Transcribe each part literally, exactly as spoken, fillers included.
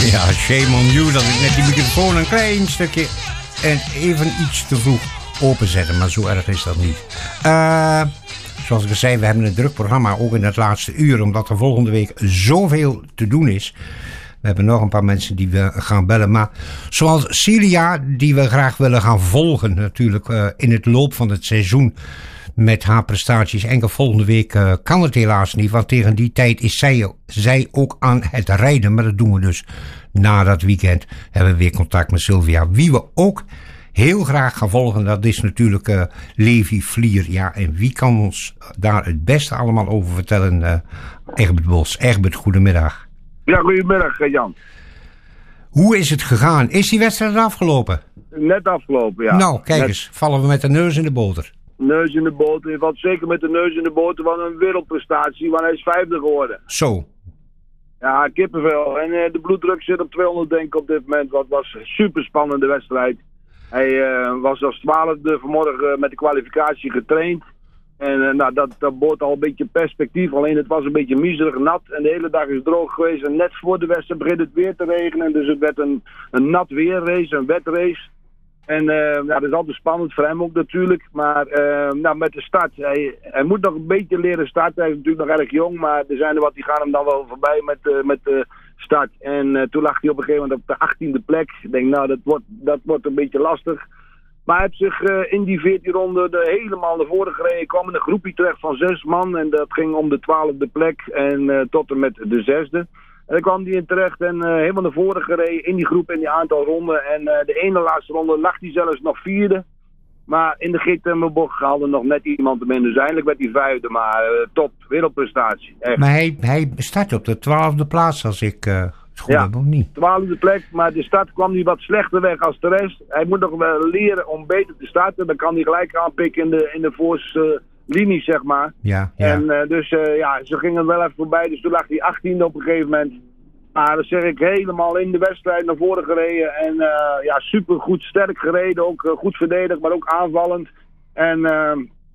Ja, shame on you dat ik net die microfoon een klein stukje en even iets te vroeg openzette. Maar zo erg is dat niet. Uh, zoals ik zei, we hebben een druk programma ook in het laatste uur. Omdat er volgende week zoveel te doen is. We hebben nog een paar mensen die we gaan bellen. Maar zoals Celia, die we graag willen gaan volgen natuurlijk uh, in het loop van het seizoen. Met haar prestaties. Enkel volgende week uh, kan het helaas niet. Want tegen die tijd is zij, zij ook aan het rijden. Maar dat doen we dus na dat weekend. Hebben we weer contact met Sylvia. Wie we ook heel graag gaan volgen. Dat is natuurlijk uh, Levi Vlier. Ja, en wie kan ons daar het beste allemaal over vertellen? Uh, Egbert Bos. Egbert, goedemiddag. Ja, goedemiddag Jan. Hoe is het gegaan? Is die wedstrijd afgelopen? Net afgelopen, ja. Nou, kijk Net... eens. Vallen we met de neus in de boter. Neus in de boter. Want zeker met de neus in de boter van een wereldprestatie. Want hij is vijfde geworden. Zo. Ja, kippenvel. En uh, de bloeddruk zit op tweehonderd denk ik op dit moment. Wat was een super spannende wedstrijd. Hij uh, was als twaalfde vanmorgen uh, met de kwalificatie getraind. En uh, nou, dat, dat boort al een beetje perspectief. Alleen het was een beetje miserig nat. En de hele dag is het droog geweest. En net voor de wedstrijd begint het weer te regenen. Dus het werd een, een nat weerrace, een wetrace. En uh, ja, dat is altijd spannend voor hem ook natuurlijk. Maar uh, nou, met de start, hij, hij moet nog een beetje leren starten. Hij is natuurlijk nog erg jong, maar er zijn er wat die gaan hem dan wel voorbij met, uh, met de start. En uh, toen lag hij op een gegeven moment op de achttiende plek. Ik denk, nou, dat wordt, dat wordt een beetje lastig. Maar hij heeft zich uh, in die veertien ronden de helemaal naar voren gereden. Hij kwam in een groepje terecht van zes man. En dat ging om de twaalfde plek en uh, tot en met de zesde. En dan kwam hij in terecht en uh, helemaal naar voren gereden in die groep in die aantal ronden. En uh, de ene laatste ronde lag hij zelfs nog vierde. Maar in de Giettemmerbocht haalde nog net iemand hem in. Dus eindelijk werd hij vijfde, maar uh, top, wereldprestatie. Echt. Maar hij, hij start op de twaalfde plaats als ik uh, het goed ja, heb, of niet? twaalfde plek, maar de start kwam hij wat slechter weg als de rest. Hij moet nog wel leren om beter te starten. Dan kan hij gelijk aanpikken in de, in de voorste linie, zeg maar. Ja, ja. En uh, dus uh, ja, ze gingen wel even voorbij. Dus toen lag hij achttiende op een gegeven moment. Maar dat zeg ik, helemaal in de wedstrijd naar voren gereden. En uh, ja, super goed, sterk gereden. Ook uh, goed verdedigd, maar ook aanvallend. En uh,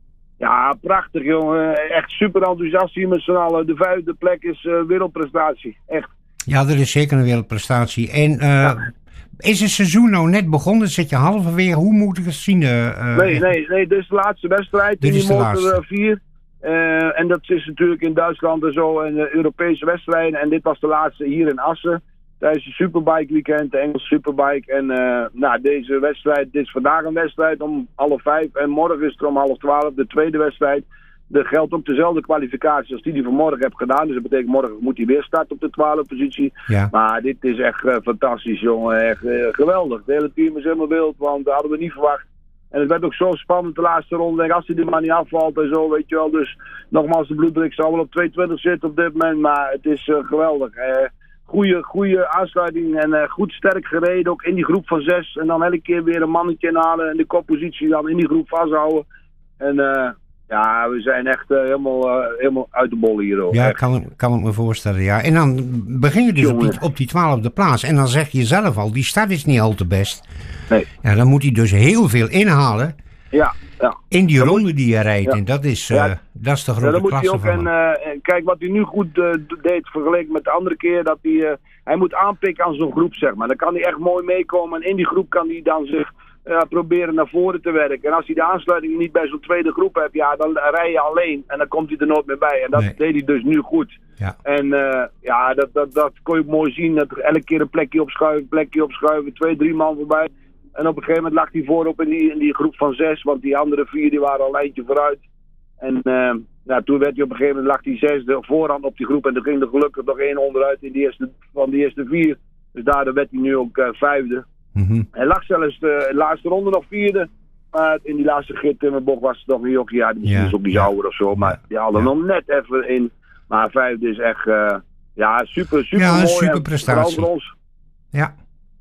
ja, prachtig jongen. Echt super enthousiast hier met z'n allen. De vijfde plek is uh, wereldprestatie. Echt. Ja, dat is zeker een wereldprestatie. En uh, ja. Is het seizoen nou net begonnen? Zit je halverwege? Hoe moet ik het zien? Uh, nee, nee, nee. Dit is de laatste wedstrijd. Dit in is die de motor laatste. vier. Uh, en dat is natuurlijk in Duitsland en zo. En uh, Europese wedstrijden. En dit was de laatste hier in Assen. Tijdens de Superbike weekend. De Engelse Superbike. En uh, nou, deze wedstrijd. Dit is vandaag een wedstrijd om half vijf. En morgen is het om half twaalf. De tweede wedstrijd. Er geldt ook dezelfde kwalificatie als die die vanmorgen heb gedaan. Dus dat betekent morgen moet hij weer starten op de twaalfde positie. Ja. Maar dit is echt uh, fantastisch, jongen. Echt uh, geweldig. Het hele team is helemaal wild, want dat hadden we niet verwacht. En het werd ook zo spannend de laatste ronde. Denk, als hij er maar niet afvalt en zo, weet je wel. Dus nogmaals, de bloeddruk zal wel op tweehonderdtwintig zitten op dit moment. Maar het is uh, geweldig. Uh, goeie, goeie aansluiting en uh, goed sterk gereden. Ook in die groep van zes. En dan elke keer weer een mannetje inhalen. En de koppositie dan in die groep vasthouden. En... Uh, Ja, we zijn echt uh, helemaal, uh, helemaal uit de bol hier. Hoor. Ja, kan, kan ik me voorstellen, ja. En dan begin je dus op die, op die twaalfde plaats. En dan zeg je zelf al, die start is niet al te best. Nee. Ja, dan moet hij dus heel veel inhalen. Ja, ja. In die dan ronde moet, die hij rijdt. Ja. En dat is, uh, ja. dat is de grote ja, dan moet klasse hij ook, van en, uh, en kijk, wat hij nu goed uh, deed vergeleken met de andere keer, dat hij, uh, hij moet aanpikken aan zo'n groep, zeg maar. Dan kan hij echt mooi meekomen. En in die groep kan hij dan zich uh, proberen naar voren te werken. En als hij de aansluiting niet bij zo'n tweede groep hebt, ja, dan rij je alleen. En dan komt hij er nooit meer bij. En dat nee. deed hij dus nu goed. Ja. En uh, ja, dat, dat, dat kon je ook mooi zien. Dat er elke keer een plekje opschuiven, plekje opschuiven. Twee, drie man voorbij. En op een gegeven moment lag hij voorop in die, in die groep van zes. Want die andere vier die waren al een eindje vooruit. En uh, ja, toen werd hij op een gegeven moment lag hij zesde voorhand op die groep. En er ging er gelukkig nog één onderuit in die eerste, van die eerste vier. Dus daardoor werd hij nu ook uh, vijfde. Mm-hmm. Hij lag zelfs de laatste ronde nog vierde. Maar in die laatste gids in mijn bocht was het nog een jochie. Ja, misschien ja. is ook die ouder of zo. Maar die haalde ja. nog net even in. Maar vijfde is echt uh, ja, super, super ja, mooi. Een super prestatie. Voor ons. Ja.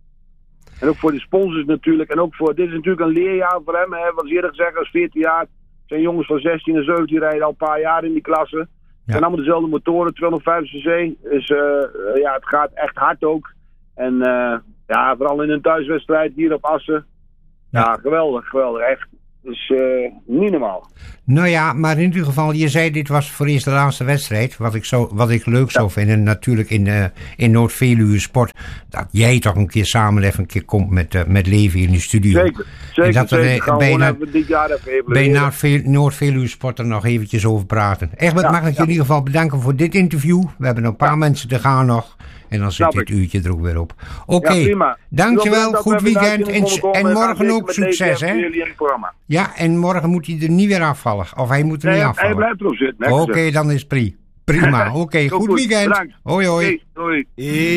En ook voor de sponsors natuurlijk. En ook voor, dit is natuurlijk een leerjaar voor hem. Hè, wat ze eerder gezegd, als veertien jaar. zijn jongens van zestien en zeventien rijden al een paar jaar in die klasse. Het ja. zijn allemaal dezelfde motoren, tweehonderdvijf cc. Dus uh, ja, het gaat echt hard ook. En uh, ja, vooral in een thuiswedstrijd hier op Assen. Ja, ja geweldig, geweldig. Echt Dus uh, niet normaal. Nou ja, maar in ieder geval, je zei dit was voor eerst de laatste wedstrijd. Wat ik, zo, wat ik leuk ja. zou vinden, natuurlijk in, uh, in Noord-Veluwe Sport, dat jij toch een keer samen even een keer komt met, uh, met Levi in de studio. Zeker, zeker. En dat we zeker. Bij, na, dit jaar even bij Noord-Veluwe Sport er nog eventjes over praten. Egbert, ja, mag ik ja. je in ieder geval bedanken voor dit interview. We hebben een paar ja. mensen te gaan nog. En dan zit dit uurtje er ook weer op. Oké, okay. Dankjewel, goed weekend. En, en morgen ook succes, hè? Ja, en morgen moet hij er niet weer afvallen. Of hij moet er nee, niet afvallen. Hij blijft erop zitten. Oké, okay, dan is pri. prima. Oké, okay, goed, goed weekend. Bedankt. Hoi, hoi. Okay, hoi.